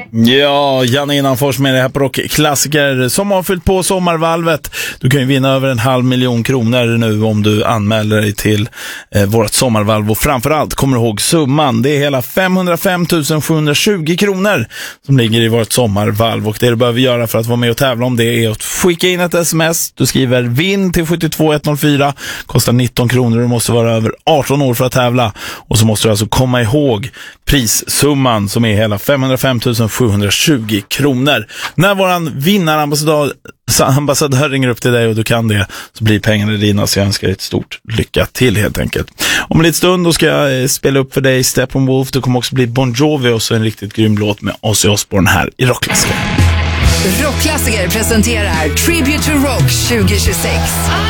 Ja, Janne Innanfors med det här på Rockklassiker som har fyllt på sommarvalvet. Du kan ju vinna över 500 000 kronor nu om du anmäler dig till vårt sommarvalv. Och framförallt, kommer du ihåg summan? Det är hela 505 720 kronor som ligger i vårt sommarvalv. Och det du behöver göra för att vara med och tävla om det är att skicka in ett sms. Du skriver vinn till 72104, kostar 19 kronor. Du måste vara över 18 år för att tävla. Och så måste du alltså komma ihåg prissumman som är hela 505 720 kronor. När våran vinnarambassadör ringer upp till dig och du kan det, så blir pengarna dina. Så jag önskar dig ett stort lycka till helt enkelt. Om en liten stund då ska jag spela upp för dig Steppenwolf. Det kommer också bli Bon Jovi och så en riktigt grym låt med Ozzy Osbourne här i Rockklassiker. Rockklassiker presenterar Tribute to Rock 2026.